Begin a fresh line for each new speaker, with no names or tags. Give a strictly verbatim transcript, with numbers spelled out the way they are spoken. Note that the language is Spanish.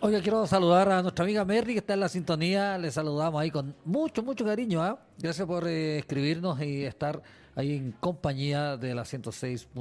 Oye, quiero saludar a nuestra amiga Merry que está en la sintonía. Le saludamos ahí con mucho, mucho cariño. ¿Ah? Gracias por eh, escribirnos y estar ahí en compañía de la ciento seis.